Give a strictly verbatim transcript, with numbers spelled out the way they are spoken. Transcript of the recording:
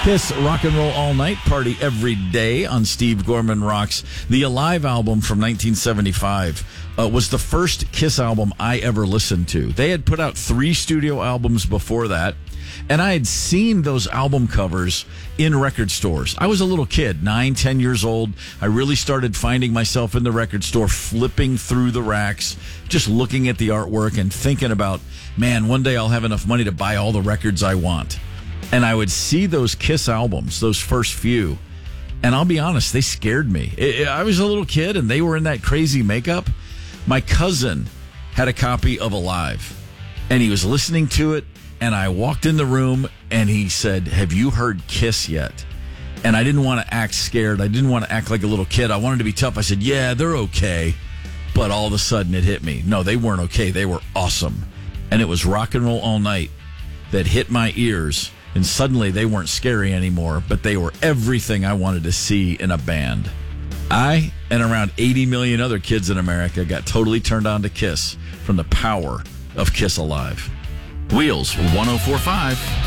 Kiss Rock and Roll All Night, party every day on Steve Gorman Rocks. The Alive album from nineteen seventy-five uh, was the first Kiss album I ever listened to. They had put out three studio albums before that, and I had seen those album covers in record stores. I was a little kid, nine, ten years old. I really started finding myself in the record store, flipping through the racks, just looking at the artwork and thinking about, man, one day I'll have enough money to buy all the records I want. And I would see those Kiss albums, those first few, and I'll be honest, they scared me. I was a little kid, and they were in that crazy makeup. My cousin had a copy of Alive, and he was listening to it, and I walked in the room, and he said, "Have you heard Kiss yet?" And I didn't want to act scared. I didn't want to act like a little kid. I wanted to be tough. I said, "Yeah, they're okay." But all of a sudden, it hit me. No, they weren't okay. They were awesome. And it was Rock and Roll All Night that hit my ears. And suddenly they weren't scary anymore, but they were everything I wanted to see in a band. I and around eighty million other kids in America got totally turned on to Kiss from the power of Kiss Alive. Wheels one oh four point five.